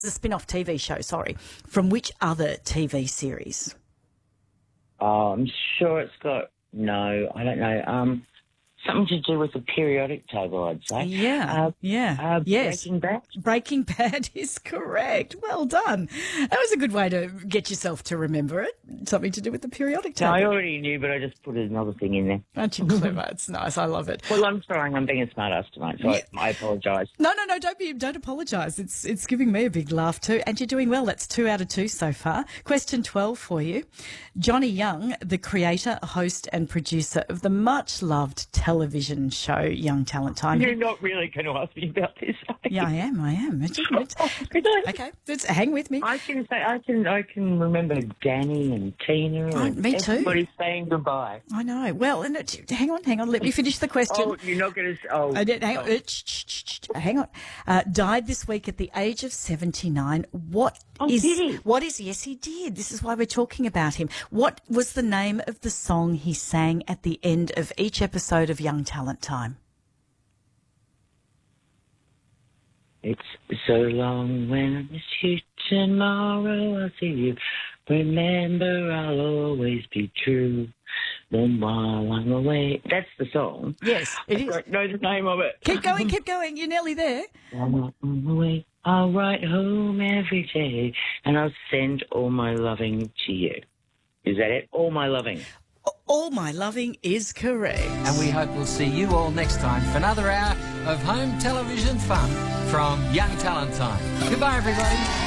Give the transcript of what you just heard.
a spin-off TV show, sorry, from which other TV series? I'm sure it's got, no, I don't know. Something to do with the periodic table, I'd say. Yes. Breaking Bad? Breaking Bad is correct. Well done. That was a good way to get yourself to remember it. Something to do with the periodic No, table. I already knew, but I just put another thing in there. Aren't you clever? It's nice. I love it. Well, I'm sorry, I'm being a smart-ass tonight, so I apologise. No, don't apologise. It's giving me a big laugh too. And you're doing well. That's 2 out of 2 so far. Question 12 for you. Johnny Young, the creator, host and producer of the much-loved television show Young Talent Time. You're not really going to ask me about this. Yeah, I am. Okay, hang with me. I can remember Danny and Tina and me too. Everybody saying goodbye. I know. Well, hang on. Let me finish the question. Oh, you're not going to... Oh, hang on. Hang on. Died this week at the age of 79. Did he? Yes, he did. This is why we're talking about him. What was the name of the song he sang at the end of each episode of Young Talent Time? It's so long when I miss you, tomorrow I'll see you. Remember, I'll always be true. Then while I'm away. That's the song. Yes, it is. I don't know the name of it. Keep going. You're nearly there. While I'm away, I'll write home every day and I'll send all my loving to you. Is that it? All my loving. All my loving is correct. And we hope we'll see you all next time for another hour of home television fun from Young Talent Time. Goodbye, everybody.